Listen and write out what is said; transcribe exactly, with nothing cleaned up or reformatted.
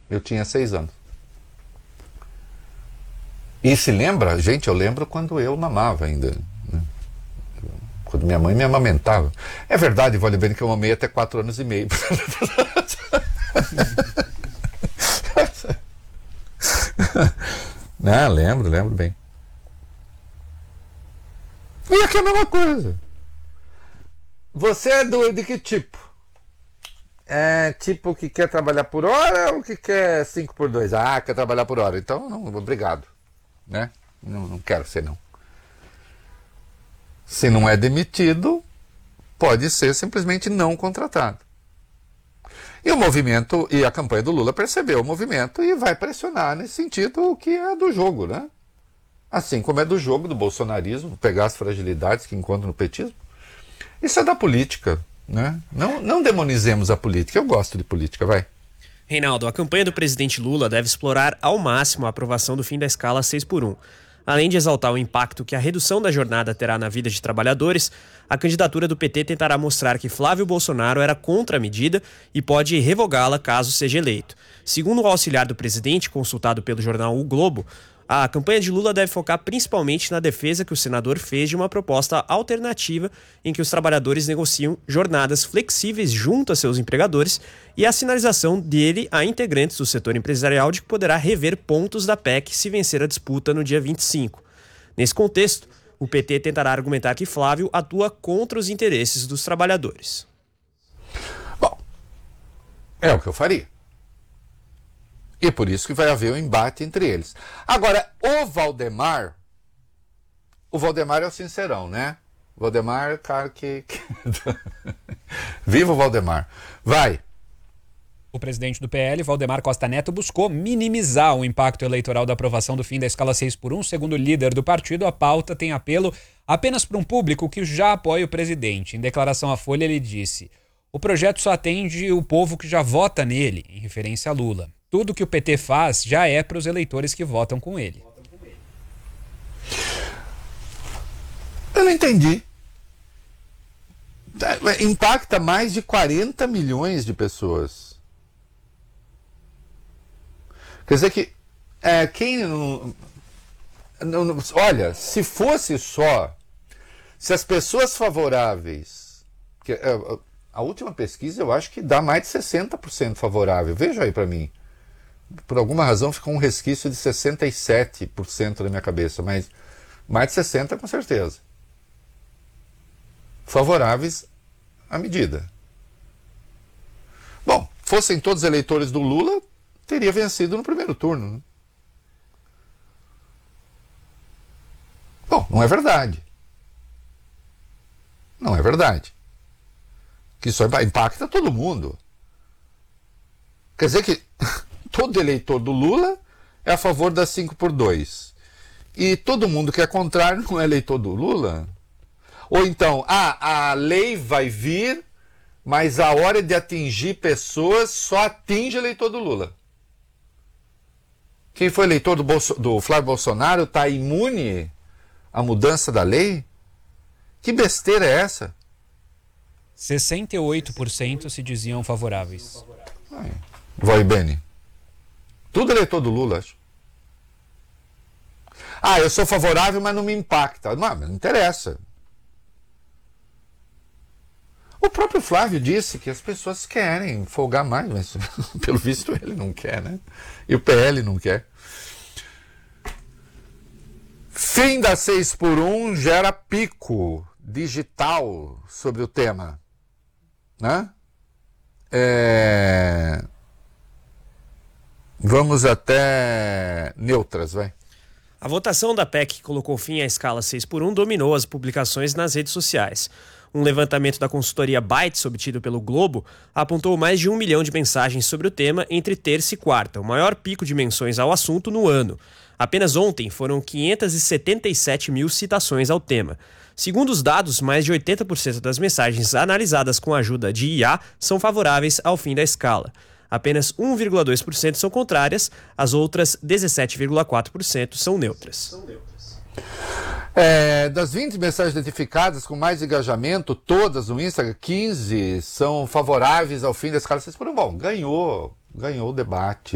Eu tinha seis anos. E se lembra, gente, eu lembro quando eu mamava ainda, né? Quando minha mãe me amamentava. É verdade, vale bem que eu mamei até quatro anos e meio. Não, lembro, lembro bem. E aqui é a mesma coisa. Você é do, de que tipo? É tipo que quer trabalhar por hora ou que quer cinco por dois? Ah, quer trabalhar por hora. Então, não, obrigado. Né? Não, não quero ser, não. Se não é demitido, pode ser simplesmente não contratado. E o movimento, e a campanha do Lula percebeu o movimento e vai pressionar nesse sentido o que é do jogo, né? Assim como é do jogo do bolsonarismo, pegar as fragilidades que encontra no petismo. Isso é da política, né? Não, não demonizemos a política. Eu gosto de política, vai. Reinaldo, a campanha do presidente Lula deve explorar ao máximo a aprovação do fim da escala seis por um. Além de exaltar o impacto que a redução da jornada terá na vida de trabalhadores, a candidatura do P T tentará mostrar que Flávio Bolsonaro era contra a medida e pode revogá-la caso seja eleito. Segundo o auxiliar do presidente, consultado pelo jornal O Globo, a campanha de Lula deve focar principalmente na defesa que o senador fez de uma proposta alternativa em que os trabalhadores negociam jornadas flexíveis junto a seus empregadores e a sinalização dele a integrantes do setor empresarial de que poderá rever pontos da P E C se vencer a disputa no dia vinte e cinco. Nesse contexto, o P T tentará argumentar que Flávio atua contra os interesses dos trabalhadores. Bom, é o que eu faria. E por isso que vai haver um embate entre eles. Agora, o Valdemar, o Valdemar é o sincerão, né? O Valdemar é o cara que... Viva o Valdemar. Vai. O presidente do P L, Valdemar Costa Neto, buscou minimizar o impacto eleitoral da aprovação do fim da escala seis por um. Segundo o líder do partido, a pauta tem apelo apenas para um público que já apoia o presidente. Em declaração à Folha, ele disse: o projeto só atende o povo que já vota nele, em referência a Lula. Tudo que o P T faz já é para os eleitores que votam com ele. Eu não entendi. Impacta mais de quarenta milhões de pessoas. Quer dizer que é, quem não, não, não... Olha, se fosse só... Se as pessoas favoráveis... Que, é, a última pesquisa eu acho que dá mais de sessenta por cento favorável. Veja aí para mim. Por alguma razão ficou um resquício de sessenta e sete por cento na minha cabeça, mas mais de sessenta por cento com certeza. Favoráveis à medida. Bom, fossem todos eleitores do Lula, teria vencido no primeiro turno. Né? Bom, não é verdade. Não é verdade. Que isso impacta todo mundo. Quer dizer que todo eleitor do Lula é a favor das cinco por dois. E todo mundo que é contrário não é eleitor do Lula. Ou então, ah, a lei vai vir, mas a hora de atingir pessoas só atinge eleitor do Lula. Quem foi eleitor do, Bolso, do Flávio Bolsonaro está imune à mudança da lei? Que besteira é essa? sessenta e oito por cento se diziam favoráveis. Vai, Beni. Tudo eleitor do Lula, acho. Ah, eu sou favorável, mas não me impacta. Não, não interessa. O próprio Flávio disse que as pessoas querem folgar mais, mas pelo visto ele não quer, né? E o P L não quer. Fim da seis por um gera pico digital sobre o tema. Né? É... Vamos até neutras, vai. A votação da P E C que colocou fim à escala seis por um dominou as publicações nas redes sociais. Um levantamento da consultoria Bytes, obtido pelo Globo, apontou mais de um milhão de mensagens sobre o tema entre terça e quarta, o maior pico de menções ao assunto no ano. Apenas ontem foram quinhentas e setenta e sete mil citações ao tema. Segundo os dados, mais de oitenta por cento das mensagens analisadas com a ajuda de I A são favoráveis ao fim da escala. Apenas um vírgula dois por cento são contrárias, as outras dezessete vírgula quatro por cento são neutras. É, das vinte mensagens identificadas com mais engajamento, todas no Instagram, quinze são favoráveis ao fim da escala seis por um. Bom, ganhou, ganhou o debate.